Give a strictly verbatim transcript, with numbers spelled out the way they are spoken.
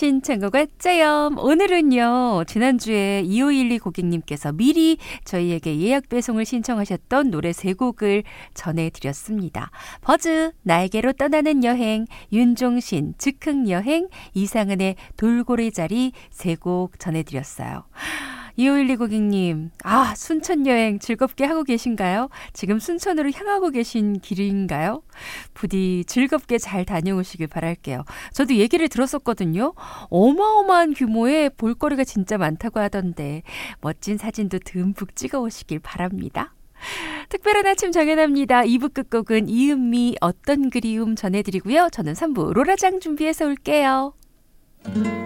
신청곡 왔자요. 오늘은요. 지난주에 이오일이 고객님께서 미리 저희에게 예약 배송을 신청하셨던 노래 세 곡을 전해드렸습니다. 버즈, 나에게로 떠나는 여행, 윤종신, 즉흥여행, 이상은의 돌고래자리 세 곡 전해드렸어요. 이오일이 고객님, 아, 순천 여행 즐겁게 하고 계신가요? 지금 순천으로 향하고 계신 길인가요? 부디 즐겁게 잘 다녀오시길 바랄게요. 저도 얘기를 들었었거든요. 어마어마한 규모의 볼거리가 진짜 많다고 하던데 멋진 사진도 듬뿍 찍어 오시길 바랍니다. 특별한 아침 정연합니다. 이 부 끝곡은 이은미 어떤 그리움 전해드리고요. 저는 삼 부 로라장 준비해서 올게요.